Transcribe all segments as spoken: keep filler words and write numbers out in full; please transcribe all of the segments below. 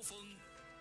峰。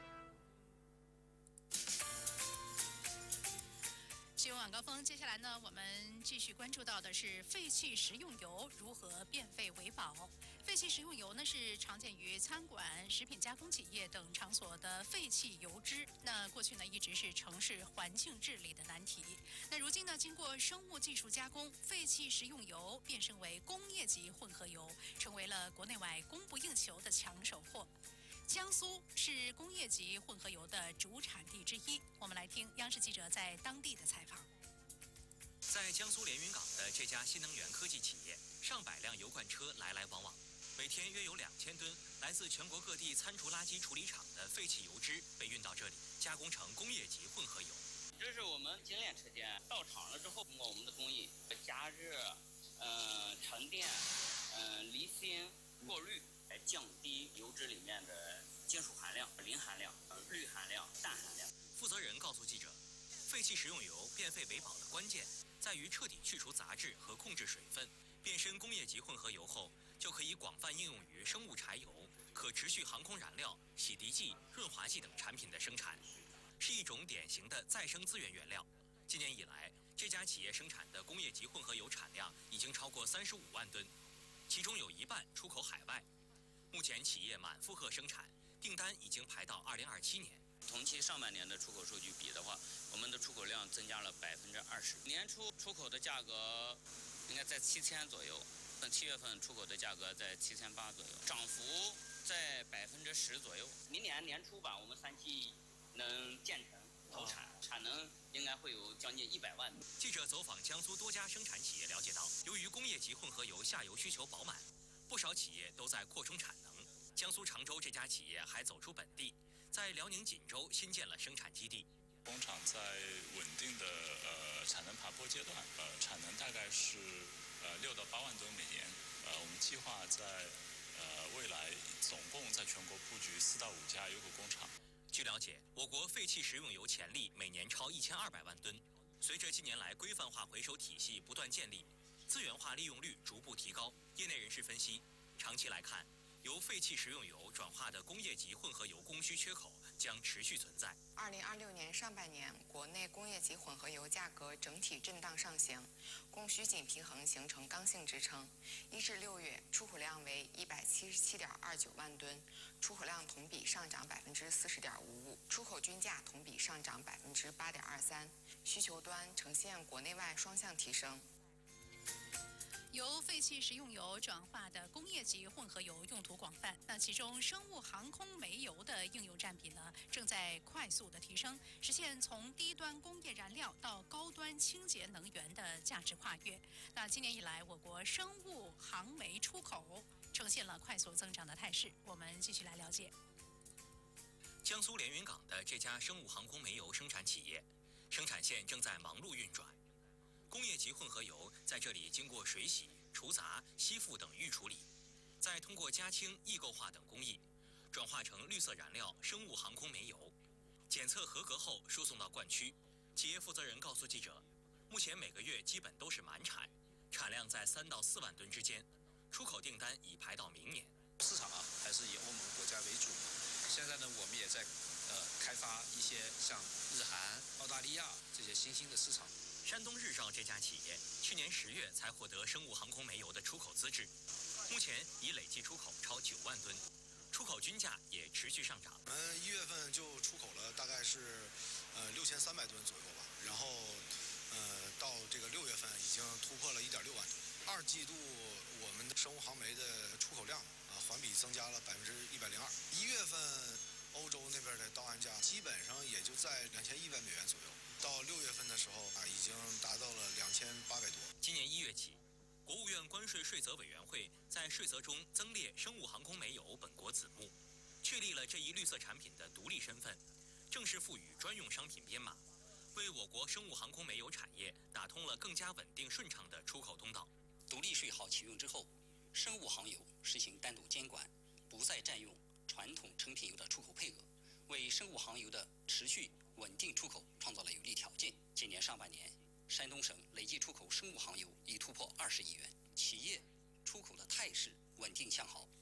新闻晚高峰，接下来呢，我们继续关注到的是废弃食用油如何变废为宝。废弃食用油呢是常见于餐馆、食品加工企业等场所的废弃油脂。那过去呢一直是城市环境治理的难题。那如今呢，经过生物技术加工，废弃食用油变身为工业级混合油，成为了国内外供不应求的抢手货。江苏是工业级混合油的主产地之一，我们来听央视记者在当地的采访。 在江苏连云港的这家新能源科技企业，上百辆油罐车来来往往，每天约有两千吨来自全国各地餐厨垃圾处理厂的废弃油脂被运到这里，加工成工业级混合油。 这是我们精炼车间，到厂了之后，通过我们的工艺加热、呃沉淀、呃离心、过滤，来降低油脂里面的金属含量、磷含量、呃氯含量、氮含量。 负责人告诉记者，废弃食用油变废为宝的关键在于彻底去除杂质和控制水分，变身工业级混合油后，就可以广泛应用于生物柴油、可持续航空燃料、洗涤剂、润滑剂等产品的生产，是一种典型的再生资源原料。今年以来，这家企业生产的工业级混合油产量已经超过三十五万吨，其中有一半出口海外。目前企业满负荷生产，订单已经排到二零二七年。 同期上半年的出口数据比的话，我们的出口量增加了百分之二十。年初出口的价格应该在七千左右，七月份出口的价格在七千八左右，涨幅在百分之十左右。明年年初吧，我们三期能建成投产，产能应该会有将近一百万。 记者走访江苏多家生产企业，了解到，由于工业级混合油下游需求饱满，不少企业都在扩充产能。江苏常州这家企业还走出本地，在辽宁锦州新建了生产基地。 工厂在稳定的呃产能爬坡阶段，呃产能大概是呃六到八万吨每年。呃，我们计划在呃未来总共在全国布局四到五家油口工厂。 据了解，我国废弃食用油潜力每年超一千二百万吨。随着近年来规范化回收体系不断建立，资源化利用率逐步提高。业内人士分析，长期来看，由废弃食用油转化的工业级混合油供需缺口将持续存在。 二零二六年上半年，国内工业级混合油价格整体震荡上行，供需紧平衡形成刚性支撑。一至六月，出口量为一百七十七点二九万吨，出口量同比上涨百分之四十点五五，出口均价同比上涨百分之八点二三，需求端呈现国内外双向提升。 由废弃食用油转化的工业级混合油用途广泛，那其中生物航空煤油的应用占比呢，正在快速的提升，实现从低端工业燃料到高端清洁能源的价值跨越。那今年以来，我国生物航煤出口呈现了快速增长的态势。我们继续来了解。 江苏连云港的这家生物航空煤油生产企业，生产线正在忙碌运转。工业级混合油在这里经过水洗、除杂、吸附等预处理，再通过加氢、异构化等工艺，转化成绿色燃料生物航空煤油。检测合格后输送到灌区。企业负责人告诉记者，目前每个月基本都是满产，产量在三到四万吨之间，出口订单已排到明年。 市场啊，还是以欧盟国家为主。现在呢，我们也在呃开发一些像日韩、澳大利亚这些新兴的市场。 山东日照这家企业去年十月才获得生物航空煤油的出口资质，目前已累计出口超九万吨，出口均价也持续上涨。 我们一月份就出口了大概是呃六千三百吨左右吧，然后呃到这个六月份已经突破了一点六万吨。二季度我们的生物航煤的出口量啊环比增加了百分之一百零二。一月份欧洲那边的到岸价基本上也就在两千一百美元左右。到六月份的时候啊，已经达到了两千八百多。 今年一月起，国务院关税税则委员会在税则中增列生物航空煤油本国子目，确立了这一绿色产品的独立身份，正式赋予专用商品编码，为我国生物航空煤油产业打通了更加稳定顺畅的出口通道。 独立税号启用之后，生物航油实行单独监管，不再占用传统成品油的出口配额，为生物航油的持续稳定出口创造了有利条件。今年上半年，山东省累计出口生物航油已突破二十亿元，企业出口的态势稳定向好，